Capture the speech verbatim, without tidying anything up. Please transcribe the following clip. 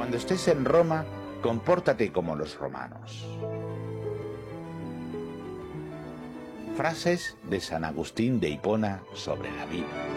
Cuando estés en Roma, compórtate como los romanos. Frases de San Agustín de Hipona sobre la vida.